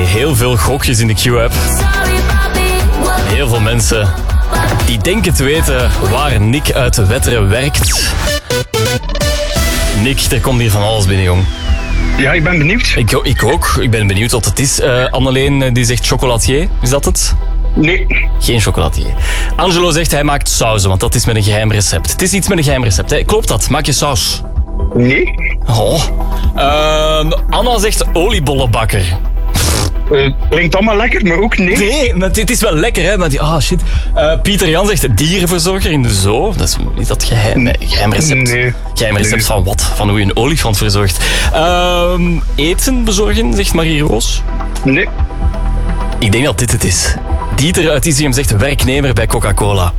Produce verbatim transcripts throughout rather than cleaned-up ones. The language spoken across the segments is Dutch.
heel veel gokjes in de Q-app. Heel veel mensen die denken te weten waar Nick uit de Wetteren werkt. Nick, er komt hier van alles binnen, jong. Ja, ik ben benieuwd. Ik, ik ook. Ik ben benieuwd wat het is. Uh, Anneleen die zegt chocolatier. Is dat het? Nee. Geen chocolatier. Angelo zegt hij maakt sauzen, want dat is met een geheim recept. Het is iets met een geheim recept. Hè? Klopt dat? Maak je saus? Nee. Oh. Uh, Anna zegt oliebollenbakker. Uh, klinkt allemaal lekker, maar ook nee. Nee, maar het is wel lekker, hè. Maar die, ah, shit. Uh, Pieter Jan zegt dierenverzorger in de zoo. Dat is niet dat geheim, nee, geheim recept. Nee. Geheim recept nee. van wat? Van hoe je een olifant verzorgt. Uh, eten bezorgen, zegt Marie-Roos. Nee. Ik denk dat dit het is. Dieter uit Isium zegt werknemer bij Coca-Cola.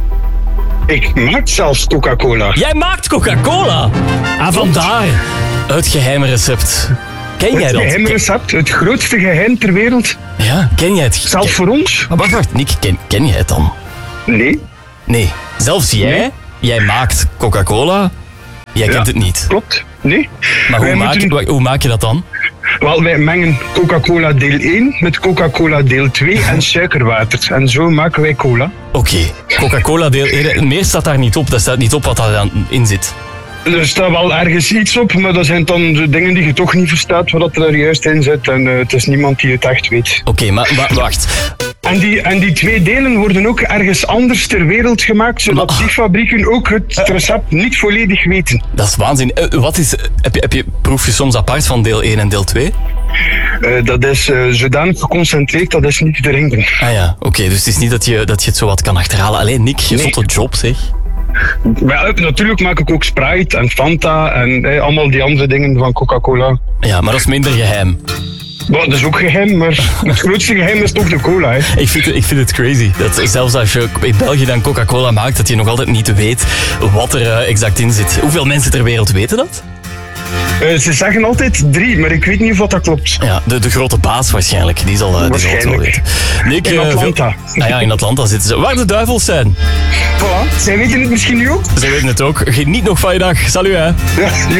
Ik maak zelfs Coca-Cola. Jij maakt Coca-Cola? Ah, vandaar. Het geheime recept. Ken jij dat? Het geheime recept, het grootste geheim ter wereld. Ja, ken jij het? Zelfs ken... voor ons. Maar wacht, wacht. Nick, ken, ken jij het dan? Nee. Nee. Zelfs jij? Nee. Jij maakt Coca-Cola? Jij ja, kent het niet? Klopt. Nee. Maar hoe maak, moeten... hoe maak je dat dan? Wel, wij mengen Coca-Cola deel één met Coca-Cola deel twee en suikerwater. En zo maken wij cola. Oké. Okay. Coca-Cola deel één. Meer staat daar niet op. Dat staat niet op wat daarin zit. Er staat wel ergens iets op, maar dat zijn dan de dingen die je toch niet verstaat wat er juist in zit. En uh, het is niemand die het echt weet. Oké, okay, maar wa- wacht. En die, en die twee delen worden ook ergens anders ter wereld gemaakt, zodat maar, die fabrieken ook het uh, recept niet volledig weten. Dat is waanzin. Uh, wat is, heb, je, heb je, proef je soms apart van deel één en deel twee? Uh, dat is uh, zodanig geconcentreerd, dat is niet te drinken. Ah ja, oké. Okay, dus het is niet dat je, dat je het zo wat kan achterhalen. Alleen Nick, je nee. zotte job, zeg. Maar natuurlijk maak ik ook Sprite en Fanta en eh, allemaal die andere dingen van Coca-Cola. Ja, maar dat is minder geheim. Well, dat is ook geheim, maar het grootste geheim is toch de cola. Hè? Ik, vind, ik vind het crazy. Dat zelfs als je in België dan Coca-Cola maakt, dat je nog altijd niet weet wat er uh, exact in zit. Hoeveel mensen ter wereld weten dat? Uh, ze zeggen altijd drie, maar ik weet niet of dat klopt. Ja, de, de grote baas waarschijnlijk. Die zal, uh, die zal het wel weten. Nick, in Atlanta. Uh, veel... ah ja, in Atlanta zitten ze. Waar de duivels zijn. Voilà. Zij weten het misschien nu ook. Zij weten het ook. Geniet nog van je dag. Salut, hè. Ja,